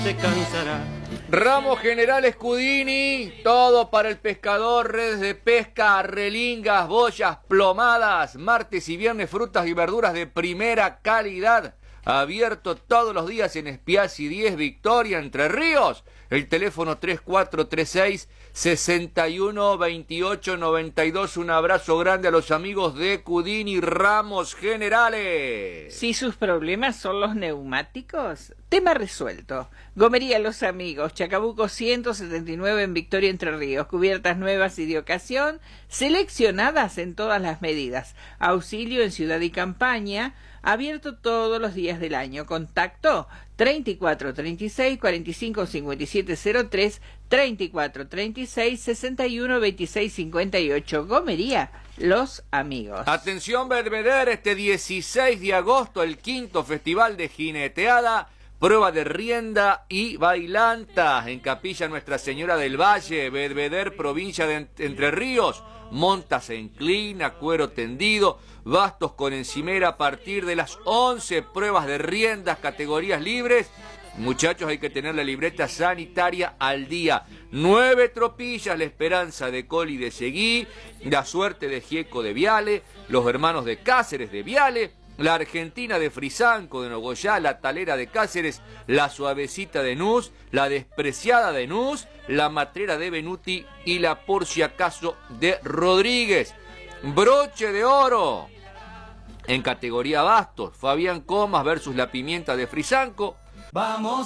se cansará. Ramos General Scudini, todo para el pescador, redes de pesca, relingas, boyas, plomadas, martes y viernes frutas y verduras de primera calidad. Abierto todos los días en Espiazzi 10, Victoria, Entre Ríos. El teléfono 3436-612892. Un abrazo grande a los amigos de Cudini Ramos Generales. Si sus problemas son los neumáticos, tema resuelto. Gomería Los Amigos, Chacabuco 179 en Victoria, Entre Ríos. Cubiertas nuevas y de ocasión, seleccionadas en todas las medidas. Auxilio en ciudad y campaña. Abierto todos los días del año. Contacto 3436 45 57 03, 3436 61 26 58. Gomería Los Amigos. Atención Belvedere, este 16 de agosto, el quinto festival de jineteada, prueba de rienda y bailanta en Capilla Nuestra Señora del Valle, Belvedere, provincia de Entre Ríos. Monta se inclina, cuero tendido, bastos con encimera a partir de las 11, pruebas de riendas, categorías libres. Muchachos, hay que tener la libreta sanitaria al día. 9 tropillas, La Esperanza de Coli de Seguí, La Suerte de Gieco de Viale, Los Hermanos de Cáceres de Viale, La Argentina de Frisanco de Nogoyá, La Talera de Cáceres, La Suavecita de Nus, La Despreciada de Nus, La Matrera de Benuti y La Por si acaso de Rodríguez. Broche de oro en categoría bastos, Fabián Comas versus La Pimienta de Frisanco. Vamos.